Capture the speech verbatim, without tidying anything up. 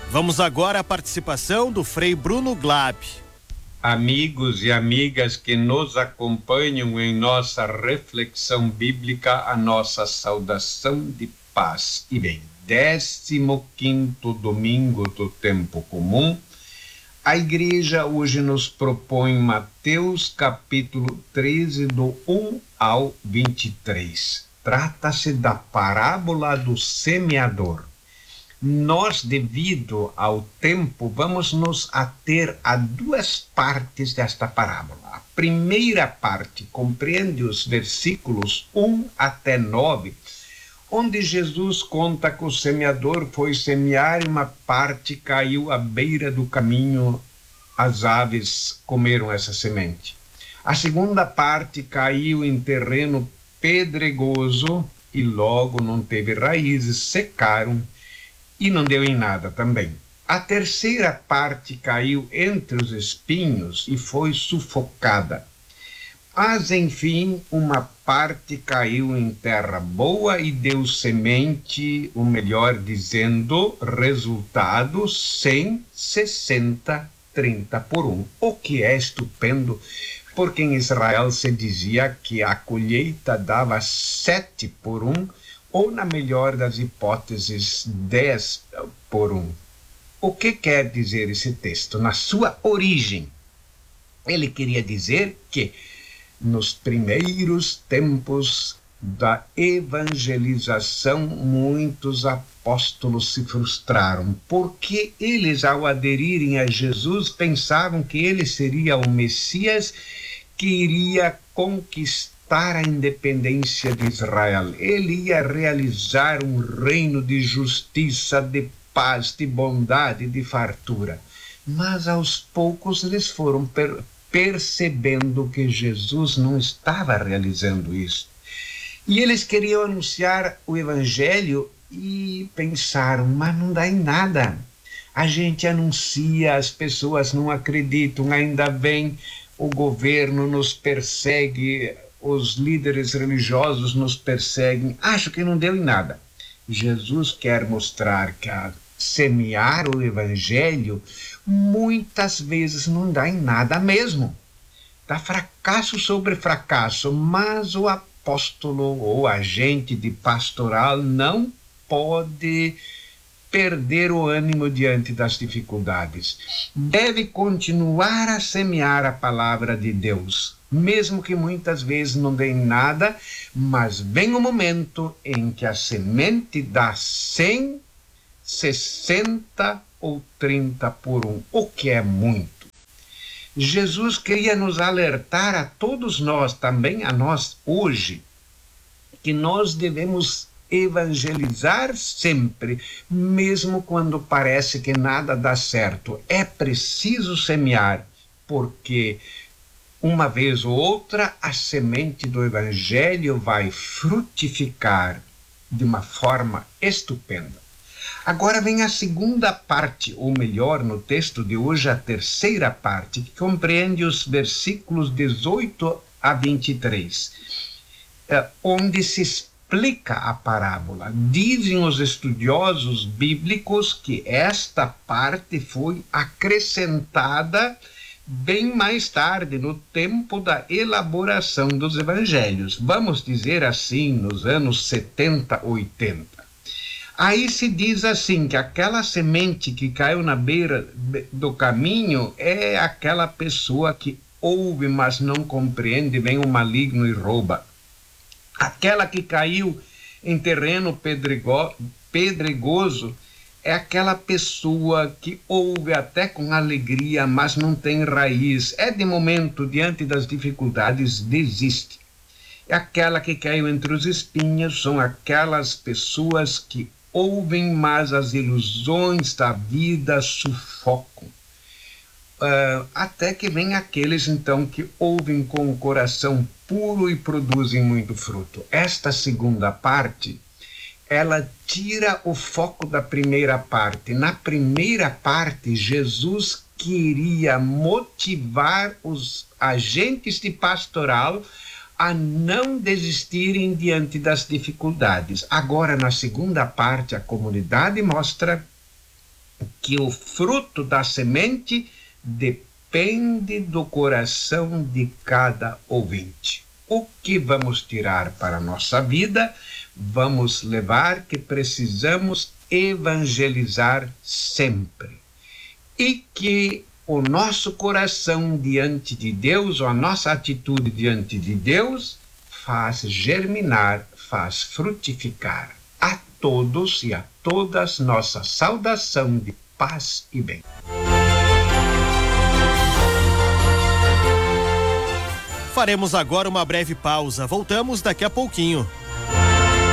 Vamos agora à participação do Frei Bruno Glab. Amigos e amigas que nos acompanham em nossa reflexão bíblica, a nossa saudação de paz e bem. Décimo quinto domingo do tempo comum, a igreja hoje nos propõe Mateus capítulo treze, do um ao vinte e três. Trata-se da parábola do semeador. Nós, devido ao tempo, vamos nos ater a duas partes desta parábola. A primeira parte compreende os versículos um até nove, onde Jesus conta que o semeador foi semear e uma parte caiu à beira do caminho, as aves comeram essa semente. A segunda parte caiu em terreno pedregoso e logo não teve raízes, secaram e não deu em nada também. A terceira parte caiu entre os espinhos e foi sufocada. Mas, enfim, uma parte caiu em terra boa e deu semente, ou melhor dizendo, resultado cem, sessenta, trinta por um. O que é estupendo, porque em Israel se dizia que a colheita dava sete por um, ou, na melhor das hipóteses, dez por um. O que quer dizer esse texto? Na sua origem, ele queria dizer que nos primeiros tempos da evangelização, muitos apóstolos se frustraram, porque eles, ao aderirem a Jesus, pensavam que ele seria o Messias que iria conquistar para a independência de Israel. Ele ia realizar um reino de justiça, de paz, de bondade, de fartura. Mas aos poucos eles foram per percebendo que Jesus não estava realizando isso. E eles queriam anunciar o evangelho e pensaram, mas não dá em nada. A gente anuncia, as pessoas não acreditam, ainda bem, o governo nos persegue, os líderes religiosos nos perseguem, acho que não deu em nada. Jesus quer mostrar que a semear o evangelho muitas vezes não dá em nada mesmo. Dá fracasso sobre fracasso, mas o apóstolo ou agente de pastoral não pode perder o ânimo diante das dificuldades. Deve continuar a semear a palavra de Deus, mesmo que muitas vezes não dê nada, mas vem o momento em que a semente dá cem, sessenta ou trinta por um, o que é muito. Jesus queria nos alertar a todos nós, também a nós hoje, que nós devemos evangelizar sempre, mesmo quando parece que nada dá certo. É preciso semear, porque uma vez ou outra, a semente do evangelho vai frutificar de uma forma estupenda. Agora vem a segunda parte, ou melhor, no texto de hoje, a terceira parte, que compreende os versículos dezoito a vinte e três, onde se explica a parábola. Dizem os estudiosos bíblicos que esta parte foi acrescentada bem mais tarde, no tempo da elaboração dos evangelhos, vamos dizer assim, nos anos setenta, oitenta. Aí se diz assim, que aquela semente que caiu na beira do caminho é aquela pessoa que ouve, mas não compreende, vem o maligno e rouba. Aquela que caiu em terreno pedrego, pedregoso é aquela pessoa que ouve até com alegria, mas não tem raiz. É de momento, diante das dificuldades, desiste. E aquela que caiu entre os espinhos são aquelas pessoas que ouvem, mas as ilusões da vida sufocam. Uh, até que vem aqueles, então, que ouvem com o coração puro e produzem muito fruto. Esta segunda parte, ela tira o foco da primeira parte. Na primeira parte, Jesus queria motivar os agentes de pastoral a não desistirem diante das dificuldades. Agora, na segunda parte, a comunidade mostra que o fruto da semente depende do coração de cada ouvinte. O que vamos tirar para a nossa vida? Vamos levar que precisamos evangelizar sempre. E que o nosso coração diante de Deus, ou a nossa atitude diante de Deus, faz germinar, faz frutificar. A todos e a todas nossa saudação de paz e bem. Faremos agora uma breve pausa. Voltamos daqui a pouquinho.